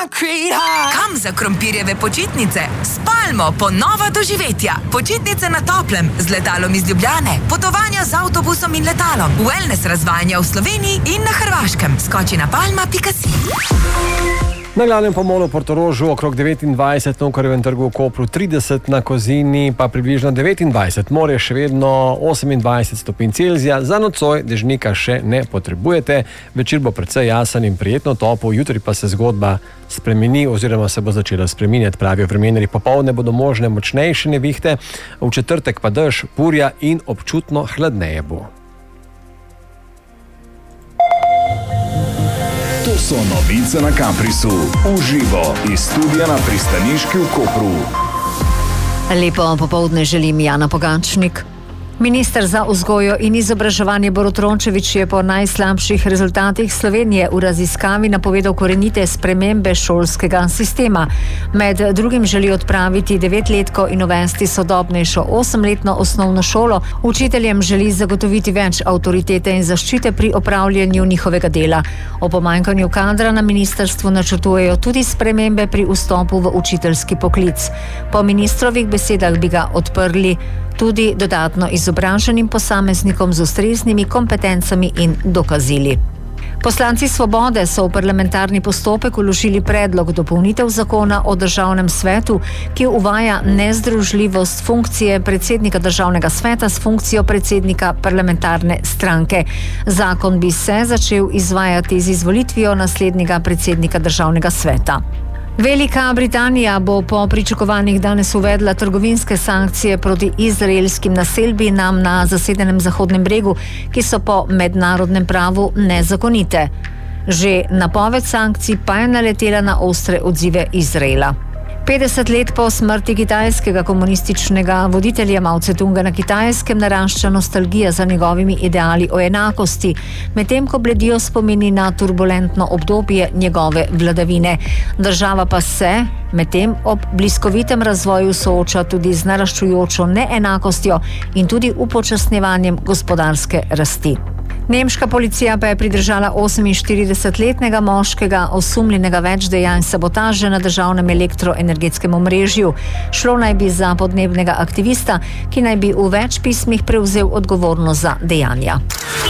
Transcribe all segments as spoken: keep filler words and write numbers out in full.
Kam za krompirjeve počitnice? S Palmo ponova doživetja. Počitnice na toplem, z letalom iz Ljubljane, potovanja z avtobusom in letalom, wellness razvajanja v Sloveniji in na Hrvaškem. Skoči na palma pika si. Na glavnem pomolu v Portorožu okrog devetindvajset, na Cankarjevem trgu v Kopru trideset, na Kozini pa približno devetindvajset. Morje še vedno osemindvajset stopinj Celzija, za nocoj dežnika še ne potrebujete. Večer bo precej jasen in prijetno topel, jutri pa se zgodba spremeni oziroma se bo začela spreminjati, pravijo vremenarji. Popoldne bodo možne močnejše nevihte, v četrtek pa dež, burja in občutno hladneje bo. To so novice na Caprisu, uživo iz studia na Pristaniški v Kopru. Lepo popoldne želim, Jana Pogačnik. Minister za vzgojo in izobraževanje Borut Rončević je po najslabših rezultatih Slovenije v raziskavi napovedal korenite spremembe šolskega sistema. Med drugim želi odpraviti devetletko in uvesti sodobnejšo osemletno osnovno šolo. Učiteljem želi zagotoviti več avtoritete in zaščite pri opravljanju njihovega dela. O pomanjkanju kadra na ministrstvu načrtujejo tudi spremembe pri vstopu v učiteljski poklic. Po ministrovih besedah bi ga odprli tudi dodatno izobraženim posameznikom z ustreznimi kompetencami in dokazili. Poslanci Svobode so v parlamentarni postopek vložili predlog dopolnitev zakona o državnem svetu, ki uvaja nezdružljivost funkcije predsednika državnega sveta s funkcijo predsednika parlamentarne stranke. Zakon bi se začel izvajati z izvolitvijo naslednjega predsednika državnega sveta. Velika Britanija bo po pričakovanjih danes uvedla trgovinske sankcije proti izraelskim naselbinam na zasedenem Zahodnem bregu, ki so po mednarodnem pravu nezakonite. Že napoved sankcij pa je naletela na ostre odzive Izraela. petdeset let po smrti kitajskega komunističnega voditelja Mao Tse-tunga na Kitajskem narašča nostalgija za njegovimi ideali o enakosti, medtem ko bledijo spomini na turbulentno obdobje njegove vladavine. Država pa se medtem ob bliskovitem razvoju sooča tudi z naraščujočo neenakostjo in tudi upočasnjevanjem gospodarske rasti. Nemška policija pa je pridržala oseminštiridesetletnega moškega osumljenega več dejanj sabotaže na državnem elektroenergetskem omrežju. Šlo naj bi za podnebnega aktivista, ki naj bi v več pismih prevzel odgovornost za dejanja.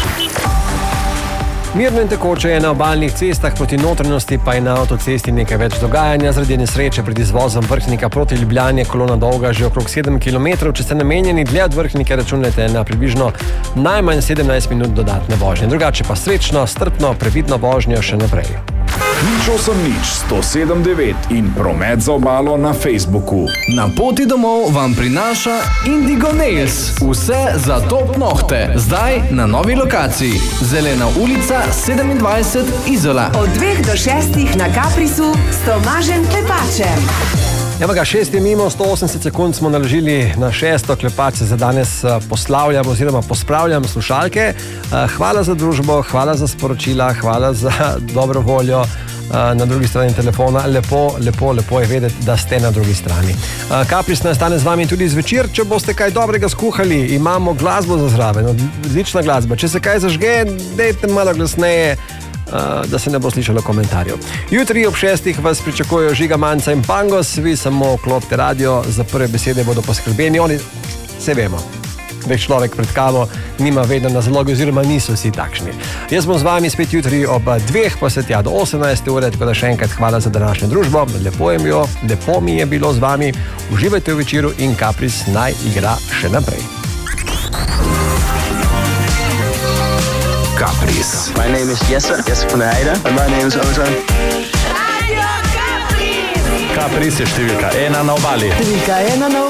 Mirno in tekoče je na obalnih cestah, proti notranjosti pa je na avtocesti nekaj več dogajanja. Zaradi nesreče pred izvozom Vrhnika proti Ljubljani je kolona dolga že okrog sedem kilometrov. Če ste namenjeni dlje od Vrhnike, računajte na približno najmanj sedemnajst minut dodatne vožnje. Drugače pa srečno, strpno, previdno vožnjo še naprej. Nič osem nič sto sedem devet in promet za obalo na Facebooku. Na poti domov vam prinaša Indigo Nails. Vse za top nohte. Zdaj na novi lokaciji. Zelena ulica sedemindvajset, Izola. Od dveh do šestih na Caprisu s Tomažem Klepačem. Evo ga, šest je mimo, sto osemdeset sekund smo naložili na šesto. Klepač se za danes poslavljam oziroma pospravljam slušalke. Hvala za družbo, hvala za sporočila, hvala za dobro voljo na drugi strani telefona. Lepo, lepo, lepo je vedeti, da ste na drugi strani. Capris nastane z vami tudi zvečer, če boste kaj dobrega skuhali. Imamo glasbo za zraven, odlična glasba. Če se kaj zažge, dejte malo glasneje, da se ne bo slišalo komentarjev. Jutri ob šestih vas pričakujejo Žiga, Manca in Pangos, vi samo klopite radio, za prve besede bodo poskrbeni, oni se vemo. Več človek pred kavo nima vedno na zalogi oziroma niso vsi takšni. Jaz bom z vami spet jutri ob dveh, pa se tja do osemnajste ure, tako da še enkrat hvala za današnjo družbo, lepo je bilo, lepo mi je bilo z vami, uživajte v večeru in Capris naj igra še naprej. Capris. My name is Jesse, Jesse van der Heijden, and my name is Ozan. Capris je številka ena na obali. Številka ena na